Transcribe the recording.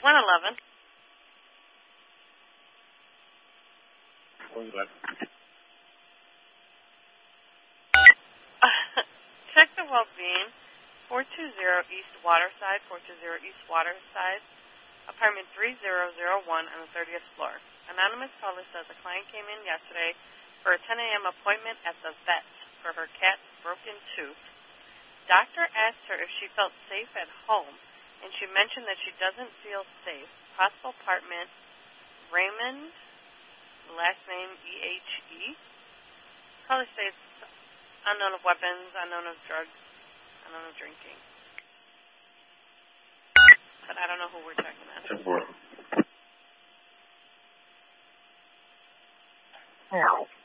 111. Check the well-being. 420 East Waterside, 420 East Waterside, apartment 3001 on the 30th floor. Anonymous caller says a client came in yesterday for a 10 a.m. appointment at the vet for her cat's broken tooth. Doctor asked her if she felt safe at home, and she mentioned that she doesn't feel safe. Possible apartment, Raymond, last name E-H-E. Caller states unknown of weapons, unknown of drugs, unknown of drinking. But I don't know who we're checking on.